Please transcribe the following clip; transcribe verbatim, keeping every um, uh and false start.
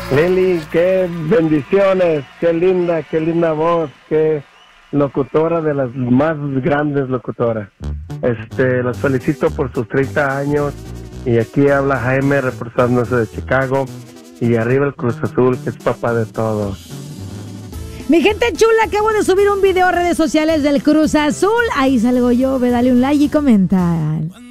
Lili, qué bendiciones, qué linda, qué linda voz, qué locutora de las más grandes locutoras. Este, los felicito por sus treinta años y aquí habla Jaime reportándose de Chicago y arriba el Cruz Azul, que es papá de todos. Mi gente chula, acabo de subir un video a redes sociales del Cruz Azul. Ahí salgo yo, ve, dale un like y comenta.